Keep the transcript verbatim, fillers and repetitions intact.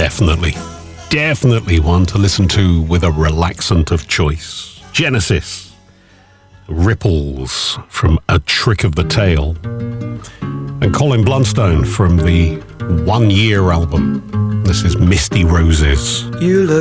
definitely, definitely one to listen to with a relaxant of choice. Genesis, Ripples from A Trick of the Tail, and Colin Blunstone from the One Year album. This is Misty Roses. You look